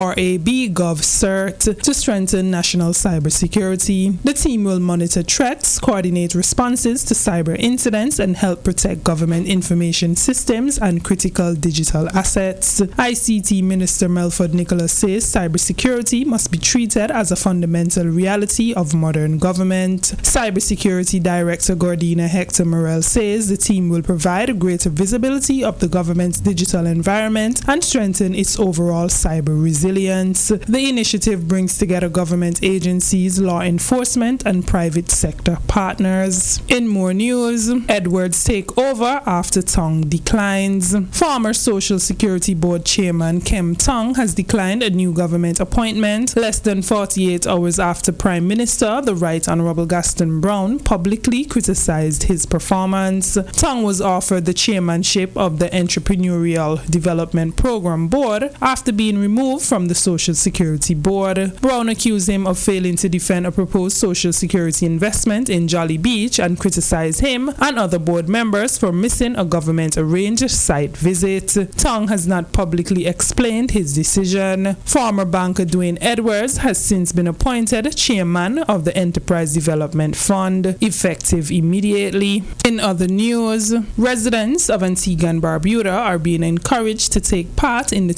RAB GovCert to strengthen national cybersecurity. The team will monitor threats, coordinate responses to cyber incidents, and help protect government information systems and critical digital assets. ICT Minister Melford Nicholas says cybersecurity must be treated as a fundamental reality of modern government. Cybersecurity Director Gordina Hector Morel says the team will provide greater visibility of the government's digital environment and strengthen its overall cyber resilience. The initiative brings together government agencies, law enforcement, and private sector partners. In more news, Edwards take over after Tong declines. Former Social Security Board Chairman Kem Tong has declined a new government appointment less than 48 hours after Prime Minister, the Right Honourable Gaston Brown, publicly criticized his performance. Tong was offered the chairmanship of the Entrepreneurial Development Program Board after being removed from the Social Security Board. Brown accused him of failing to defend a proposed Social Security investment in Jolly Beach and criticized him and other board members for missing a government-arranged site visit. Tong has not publicly explained his decision. Former banker Dwayne Edwards has since been appointed chairman of the Enterprise Development Fund, effective immediately. In other news, residents of Antigua and Barbuda are being encouraged to take part in the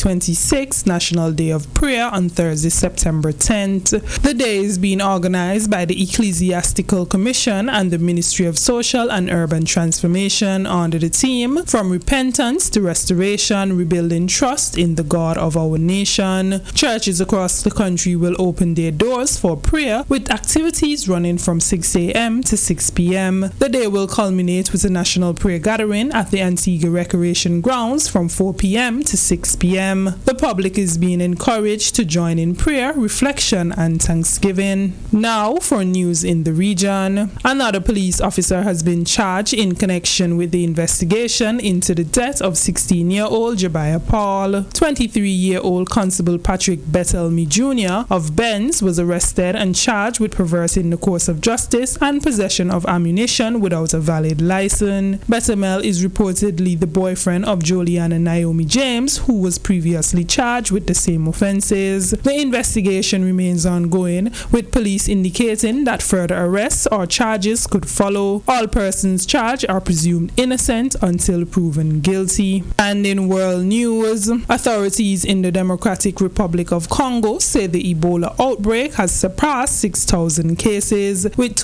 2026 National Day of Prayer on Thursday, September 10th. The day is being organized by the Ecclesiastical Commission and the Ministry of Social and Urban Transformation under the theme From Repentance to Restoration, Rebuilding Trust in the God of Our Nation. Churches across the country will open their doors for prayer with activities running from 6 a.m. to 6 p.m. The day will culminate with a national prayer gathering at the Antigua Recreation Grounds from 4 p.m. to 6 p.m. The public is being encouraged to join in prayer, reflection, and thanksgiving. Now for news in the region. Another police officer has been charged in connection with the investigation into the death of 16-year-old Jebiah Paul. 23-year-old Constable Patrick Bethelmy Jr. of Benz was arrested and charged with perverting the course of justice and possession of ammunition without a valid license. Bethelmy is reportedly the boyfriend of Juliana Naomi James, who was previously charged with the same offenses. The investigation remains ongoing, with police indicating that further arrests or charges could follow. All persons charged are presumed innocent until proven guilty. And in world news, authorities in the Democratic Republic of Congo say the Ebola outbreak has surpassed 6,000 cases, with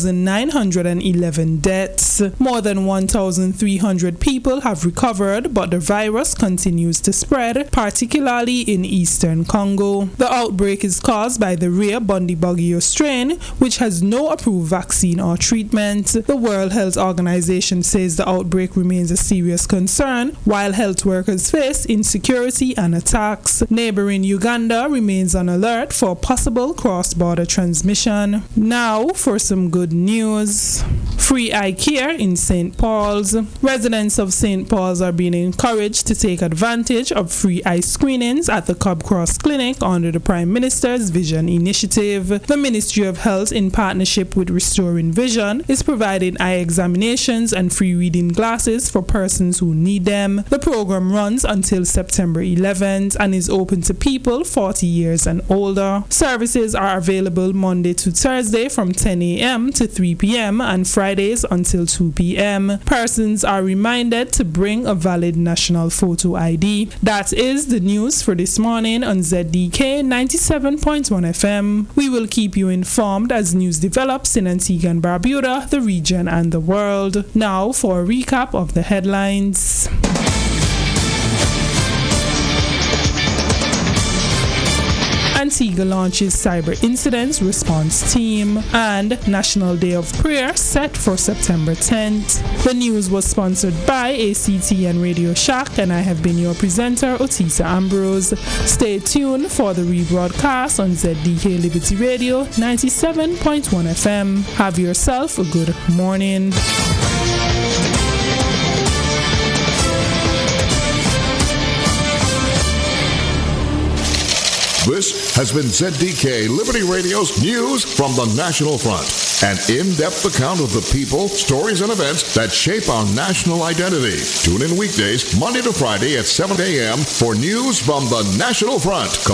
2,911 deaths. More than 1,300 people have recovered, but the virus continues to spread, particularly in eastern Congo. The outbreak is caused by the rare Bundibugyo strain, which has no approved vaccine or treatment. The World Health Organization says the outbreak remains a serious concern, while health workers face insecurity and attacks. Neighboring Uganda remains on alert for possible cross-border transmission. Now for some good news. Free eye care in St. Paul's. Residents of St. Paul's are being encouraged to take advantage of free eye screenings at the Cobb Cross Clinic under the Prime Minister's Vision Initiative. The Ministry of Health, in partnership with Restoring Vision, is providing eye examinations and free reading glasses for persons who need them. The program runs until September 11th and is open to people 40 years and older. Services are available Monday to Thursday from 10 a.m. to 3 p.m. and Fridays until 2 p.m. Persons are reminded to bring a valid national photo ID. That is the news for this morning on ZDK 97.1 FM. We will keep you informed as news develops in Antigua and Barbuda, the region, and the world. Now for a recap of the headlines. Antigua launches Cyber Incidents Response Team, and National Day of Prayer set for September 10th. The news was sponsored by ACT and Radio Shack, and I have been your presenter, Otisa Ambrose. Stay tuned for the rebroadcast on ZDK Liberty Radio 97.1 FM. Have yourself a good morning. This has been ZDK Liberty Radio's News from the National Front, an in-depth account of the people, stories, and events that shape our national identity. Tune in weekdays, Monday to Friday at 7 a.m. for news from the National Front.